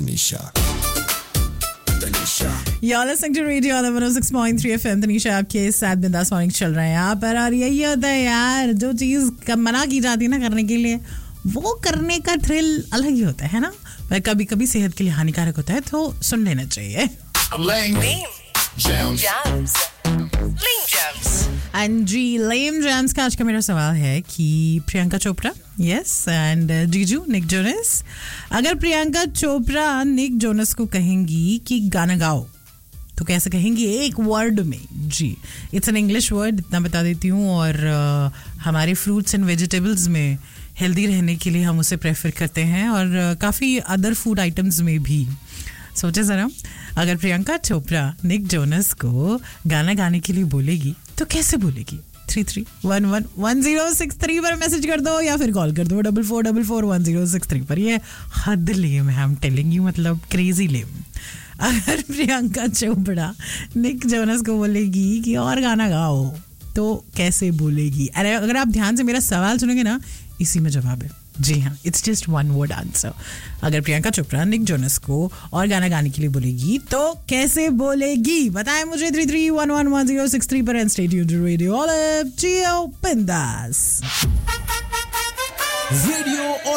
Tanisha. You're listening to Radio 106.3 FM. Tanisha आपके साथ बिंदास मॉर्निंग चल रहे हैं यहाँ पर. और यही होता है यार, जो चीज़ मना की जाती है ना करने के लिए, वो करने का थ्रिल अलग ही होता है ना. पर कभी कभी सेहत के लिए हानिकारक होता है, तो सुन लेना चाहिए. हाँ जी, लेम जैम्स का आज का मेरा सवाल है कि प्रियंका चोपड़ा यस एंड जीजू निक जोनस, अगर प्रियंका चोपड़ा निक जोनस को कहेंगी कि गाना गाओ तो कैसे कहेंगी एक वर्ड में. जी, इट्स एन इंग्लिश वर्ड, इतना बता देती हूँ. और हमारे फ्रूट्स एंड वेजिटेबल्स में हेल्दी रहने के लिए हम उसे प्रेफर करते हैं, और काफ़ी अदर फूड आइटम्स में भी. सोचे ज़रा, अगर प्रियंका चोपड़ा निक जोनस को गाना गाने के लिए बोलेगी तो कैसे बोलेगी. 33111063 पर मैसेज कर दो या फिर कॉल कर दो 44441063 पर. ये हद लेम है, आई एम टेलिंग यू, मतलब क्रेजी लेम. अगर प्रियंका चोपड़ा निक जोनस को बोलेगी कि और गाना गाओ तो कैसे बोलेगी. अरे अगर आप ध्यान से मेरा सवाल सुनेंगे ना, इसी में जवाब है. जी हाँ, it's just one word answer. अगर प्रियंका चोपड़ा निक जोनस को और गाना गाने के लिए बोलेगी तो कैसे बोलेगी, बताएं मुझे 33111063 पर. And stay tuned to radio olive. जियो बिंदास. Radio